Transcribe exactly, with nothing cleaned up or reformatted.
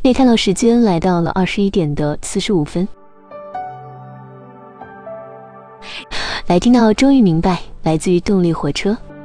可以看到时间来到了二十一点的四十五分。来听到终于明白，来自于动力火车。